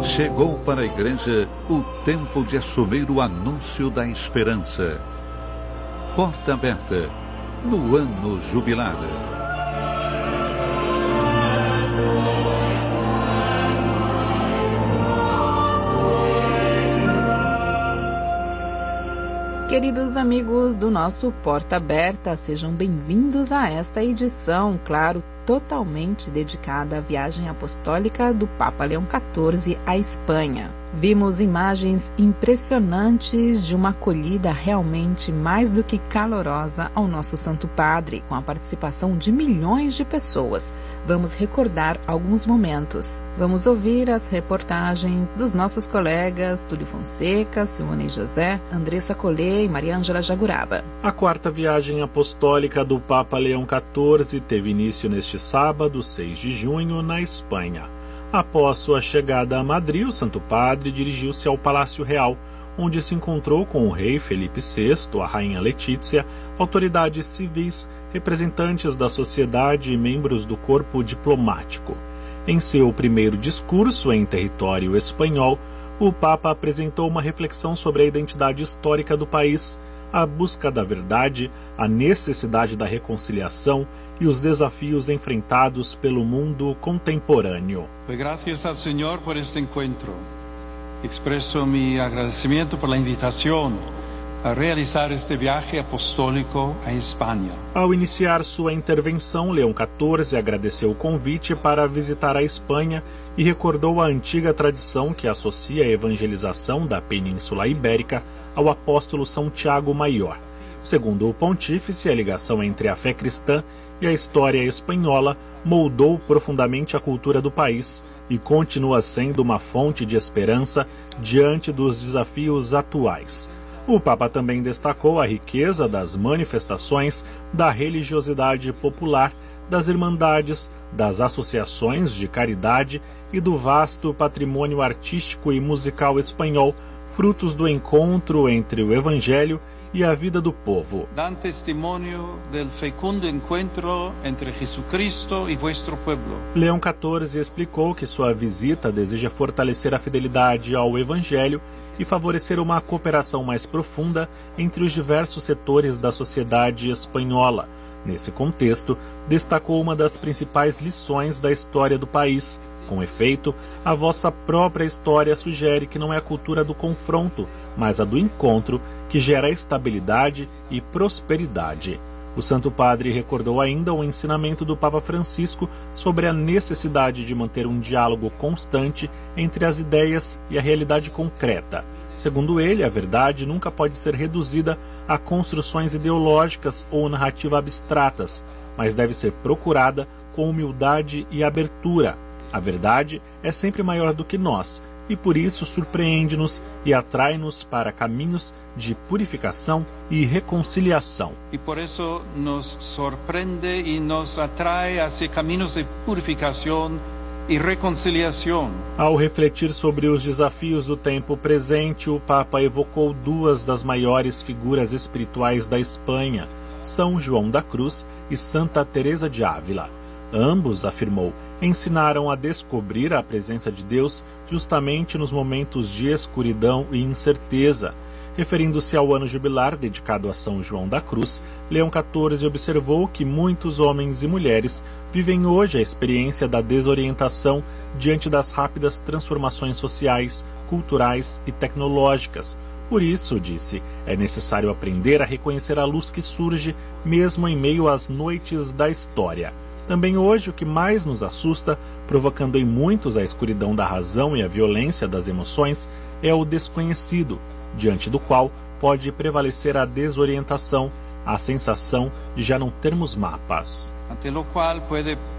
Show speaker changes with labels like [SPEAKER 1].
[SPEAKER 1] Chegou para a igreja o tempo de assumir o anúncio da esperança. Porta aberta no ano jubilar.
[SPEAKER 2] Queridos amigos do nosso Porta Aberta, sejam bem-vindos a esta edição, claro, totalmente dedicada à viagem apostólica do Papa Leão XIV à Espanha. Vimos imagens impressionantes de uma acolhida realmente mais do que calorosa ao nosso Santo Padre, com a participação de milhões de pessoas. Vamos recordar alguns momentos. Vamos ouvir as reportagens dos nossos colegas Túlio Fonseca, Simone José, Andressa Collet e Maria Ângela Jaguraba.
[SPEAKER 3] A quarta viagem apostólica do Papa Leão XIV teve início neste sábado, 6 de junho, na Espanha. Após sua chegada a Madrid, o Santo Padre dirigiu-se ao Palácio Real, onde se encontrou com o rei Felipe VI, a rainha Letícia, autoridades civis, representantes da sociedade e membros do corpo diplomático. Em seu primeiro discurso em território espanhol, o Papa apresentou uma reflexão sobre a identidade histórica do país, a busca da verdade, a necessidade da reconciliação e os desafios enfrentados pelo mundo contemporâneo.
[SPEAKER 4] Gracias al Señor por este encuentro. Expreso mi agradecimiento por la invitación a realizar este viaje apostólico a Espanha.
[SPEAKER 3] Ao iniciar sua intervenção, Leão XIV agradeceu o convite para visitar a Espanha e recordou a antiga tradição que associa a evangelização da Península Ibérica ao apóstolo São Tiago Maior. Segundo o pontífice, a ligação entre a fé cristã e a história espanhola moldou profundamente a cultura do país e continua sendo uma fonte de esperança diante dos desafios atuais. O Papa também destacou a riqueza das manifestações da religiosidade popular, das irmandades, das associações de caridade e do vasto patrimônio artístico e musical espanhol, frutos do encontro entre o Evangelho e a vida do povo.
[SPEAKER 4] Dan testemunho del fecundo encontro entre Jesucristo e vuestro pueblo.
[SPEAKER 3] Leão XIV explicou que sua visita deseja fortalecer a fidelidade ao Evangelho e favorecer uma cooperação mais profunda entre os diversos setores da sociedade espanhola. Nesse contexto, destacou uma das principais lições da história do país. Com efeito, a vossa própria história sugere que não é a cultura do confronto, mas a do encontro, que gera estabilidade e prosperidade. O Santo Padre recordou ainda o ensinamento do Papa Francisco sobre a necessidade de manter um diálogo constante entre as ideias e a realidade concreta. Segundo ele, a verdade nunca pode ser reduzida a construções ideológicas ou narrativas abstratas, mas deve ser procurada com humildade e abertura. A verdade é sempre maior do que nós, e por isso surpreende-nos e atrai-nos para caminhos de purificação e reconciliação.
[SPEAKER 4] E por isso nos surpreende e nos atrai hacia caminhos de purificação e reconciliação.
[SPEAKER 3] Ao refletir sobre os desafios do tempo presente, o Papa evocou duas das maiores figuras espirituais da Espanha, São João da Cruz e Santa Teresa de Ávila. Ambos, afirmou, ensinaram a descobrir a presença de Deus justamente nos momentos de escuridão e incerteza. Referindo-se ao ano jubilar dedicado a São João da Cruz, Leão XIV observou que muitos homens e mulheres vivem hoje a experiência da desorientação diante das rápidas transformações sociais, culturais e tecnológicas. Por isso, disse, é necessário aprender a reconhecer a luz que surge mesmo em meio às noites da história. Também hoje o que mais nos assusta, provocando em muitos a escuridão da razão e a violência das emoções, é o desconhecido, diante do qual pode prevalecer a desorientação, a sensação de já não termos mapas.
[SPEAKER 4] Ante lo qual pode